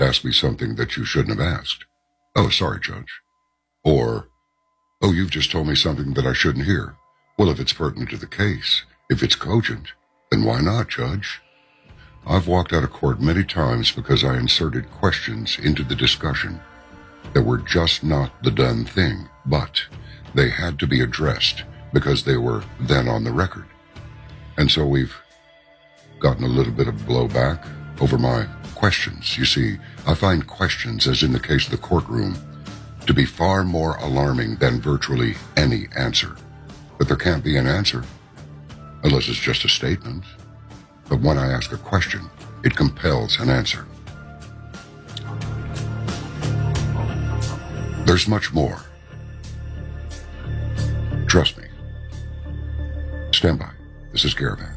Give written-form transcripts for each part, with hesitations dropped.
asked me something that you shouldn't have asked. Oh, sorry, Judge. Or, oh, you've just told me something that I shouldn't hear. Well, if it's pertinent to the case, if it's cogent, then why not, Judge? I've walked out of court many times because I inserted questions into the discussion that were just not the done thing, but they had to be addressed because they were then on the record. And so we've gotten a little bit of blowback over my questions. You see, I find questions, as in the case of the courtroom, to be far more alarming than virtually any answer. But there can't be an answer unless it's just a statement. But when I ask a question, it compels an answer. There's much more. Trust me. Stand by. This is Caravan.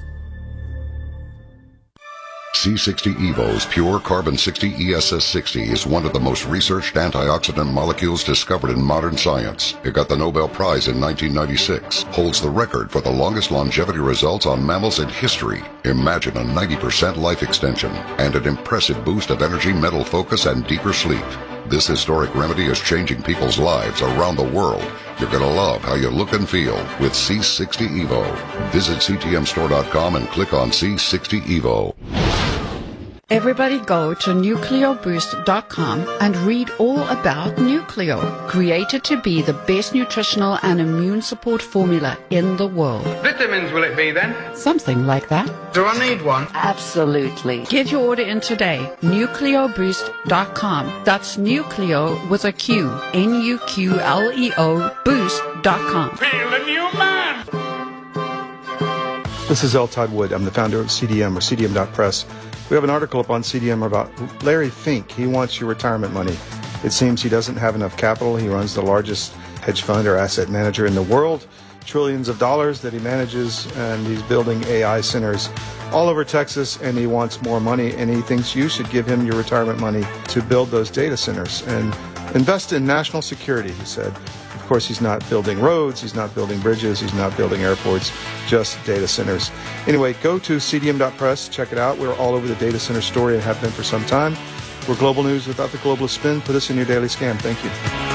C60 Evo's Pure Carbon 60 ESS60 is one of the most researched antioxidant molecules discovered in modern science. It got the Nobel Prize in 1996, holds the record for the longest longevity results on mammals in history. Imagine a 90% life extension and an impressive boost of energy, mental focus, and deeper sleep. This historic remedy is changing people's lives around the world. You're going to love how you look and feel with C60 Evo. Visit ctmstore.com and click on C60 Evo. Everybody go to nucleoboost.com and read all about Nucleo, created to be the best nutritional and immune support formula in the world. Vitamins will it be then? Something like that. Do I need one? Absolutely. Get your order in today. Nucleoboost.com. That's Nucleo with a Q. Nuqleo boost.com. Feel the new man! This is L. Todd Wood. I'm the founder of CDM, or CDM.press. We have an article up on CDM about Larry Fink. He wants your retirement money. It seems he doesn't have enough capital. He runs the largest hedge fund or asset manager in the world, trillions of dollars that he manages, and he's building AI centers all over Texas, and he wants more money, and he thinks you should give him your retirement money to build those data centers and invest in national security, he said. Of course, he's not building roads, he's not building bridges, he's not building airports, just data centers. Anyway, go to cdm.press, check it out. We're all over the data center story and have been for some time. We're global news without the globalist spin. Put us in your daily scam. Thank you.